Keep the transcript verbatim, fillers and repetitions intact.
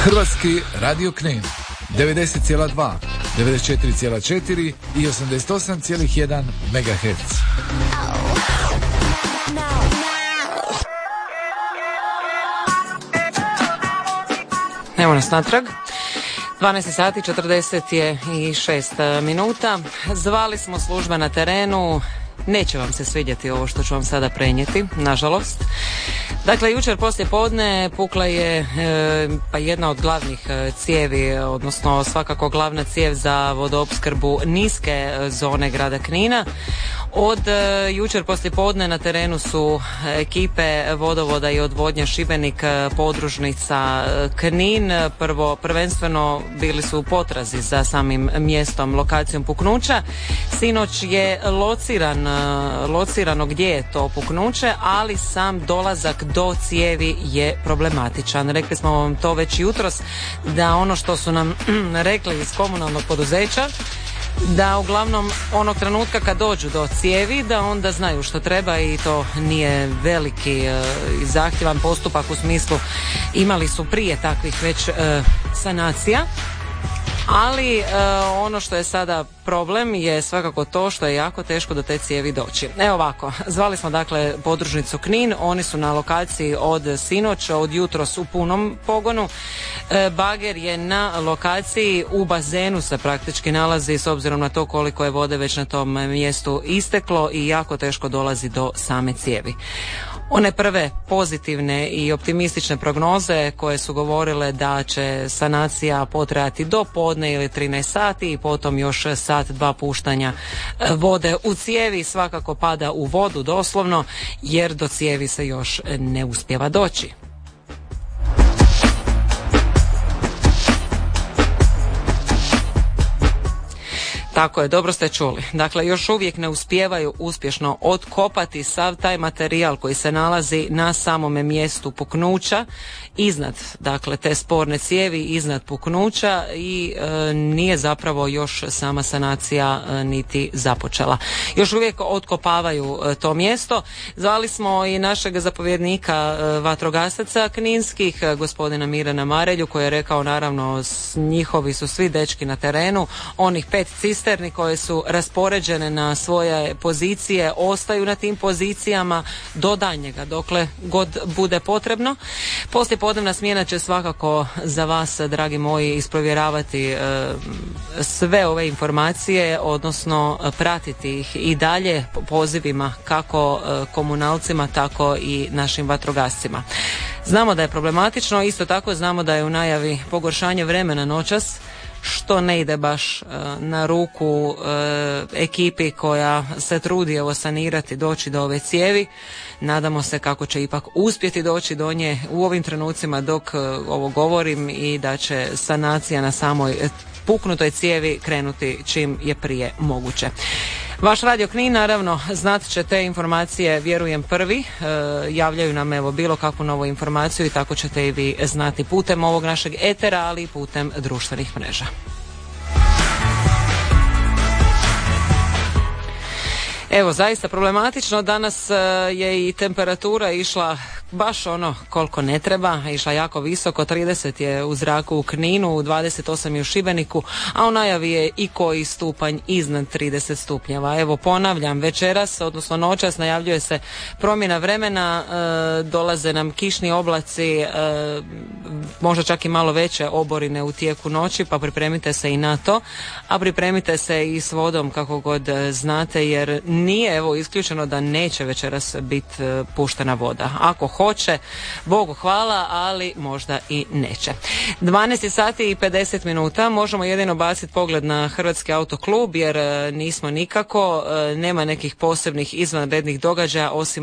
Hrvatski radio Knin devedeset zarez dva, devedeset četiri zarez četiri i osamdeset osam zarez jedan megaherca. Evo nas natrag. dvanaest sati četrdeset šest minuta. Zvali smo službe na terenu. Neće vam se svidjeti ovo što ću vam sada prenijeti, nažalost. Dakle, jučer poslije podne pukla je e, pa jedna od glavnih e, cijevi, odnosno svakako glavna cijev za vodoopskrbu niske zone grada Knina. Od e, jučer poslije podne na terenu su ekipe vodovoda i odvodnje Šibenik, podružnica Knin. Prvo, prvenstveno bili su u potrazi za samim mjestom, lokacijom puknuća. Sinoć je lociran, locirano gdje je to puknuće, ali sam dolazak do cijevi je problematičan. Rekli smo vam to već jutros, da ono što su nam rekli iz komunalnog poduzeća, da uglavnom onog trenutka kad dođu do cijevi, da onda znaju što treba i to nije veliki i e, zahtjevan postupak, u smislu imali su prije takvih već e, sanacija. Ali e, ono što je sada problem je svakako to što je jako teško do te cijevi doći. Evo ovako, zvali smo dakle podružnicu Knin, oni su na lokaciji od sinoć, od jutros u punom pogonu. E, bager je na lokaciji, u bazenu se praktički nalazi, s obzirom na to koliko je vode već na tom mjestu isteklo i jako teško dolazi do same cijevi. One prve pozitivne i optimistične prognoze koje su govorile da će sanacija potrajati do podne ili trinaest sati i potom još sat dva puštanja vode u cijevi, svakako pada u vodu doslovno, jer do cijevi se još ne uspijeva doći. Tako je, dobro ste čuli. Dakle, još uvijek ne uspijevaju uspješno otkopati sav taj materijal koji se nalazi na samome mjestu puknuća, iznad, dakle, te sporne cijevi, iznad puknuća i e, nije zapravo još sama sanacija e, niti započela. Još uvijek otkopavaju e, to mjesto. Zvali smo i našeg zapovjednika e, vatrogasaca kninskih, e, gospodina Mirana Marelju, koji je rekao, naravno, s, njihovi su svi dečki na terenu, onih pet cisterni koje su raspoređene na svoje pozicije ostaju na tim pozicijama do daljnjega, dokle god bude potrebno. Poslije podnevna smjena će svakako za vas, dragi moji, isprovjeravati e, sve ove informacije, odnosno pratiti ih i dalje po pozivima kako e, komunalcima, tako i našim vatrogascima. Znamo da je problematično, isto tako znamo da je u najavi pogoršanje vremena noćas, što ne ide baš uh, na ruku uh, ekipi koja se trudi evo sanirati, doći do ove cijevi. Nadamo se kako će ipak uspjeti doći do nje u ovim trenucima dok uh, ovo govorim i da će sanacija na samoj puknutoj cijevi krenuti čim je prije moguće. Vaš Radio Knin, naravno, znat će te informacije, vjerujem, prvi. E, javljaju nam evo bilo kakvu novu informaciju i tako ćete i vi znati putem ovog našeg etera, ali i putem društvenih mreža. Evo, zaista problematično. Danas je i temperatura išla baš ono koliko ne treba, išla jako visoko, trideset je u zraku u Kninu, dvadeset osam je u Šibeniku, a u najavi je i koji stupanj iznad trideset stupnjeva. Evo, ponavljam, večeras, odnosno noćas, najavljuje se promjena vremena, e, dolaze nam kišni oblaci, e, možda čak i malo veće oborine u tijeku noći, pa pripremite se i na to, a pripremite se i s vodom kako god znate, jer nije evo isključeno da neće večeras biti e, puštena voda. Ako hoće, Bogu hvala, ali možda i neće. dvanaest sati i pedeset minuta, možemo jedino baciti pogled na Hrvatski autoklub, jer e, nismo nikako, e, nema nekih posebnih izvanrednih događaja osim